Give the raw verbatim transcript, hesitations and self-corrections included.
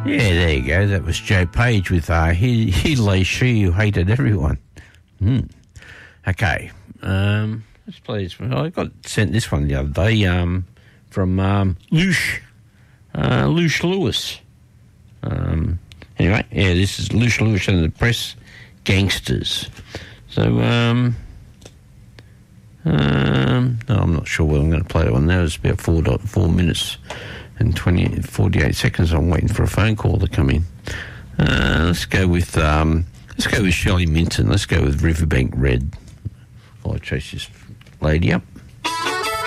Yeah, there you go. That was Joe Page with uh, he, he lay she who hated everyone. Hmm. Okay. Um, let's play this one. I got sent this one the other day um, from um, Lush, uh, Lush Lewis. Um, anyway, yeah, this is Lush Lewis and the Press Gangsters. So, um, um, no, I'm not sure whether I'm going to play it on there. It's about four, four minutes and twenty, forty-eight seconds. I'm waiting for a phone call to come in. Uh, let's go with um, let's go with Shelley Minton. Let's go with Riverbank Red. I'll chase this lady up.